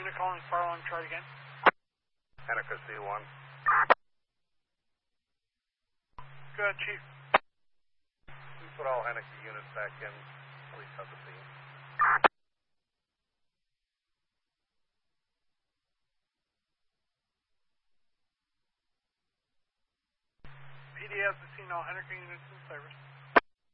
Unit calling fire alarm, try again. Henniker C1. Go ahead, Chief. Please put all Henniker units back in. Police have the scene. PD has the scene, all Henniker units in service.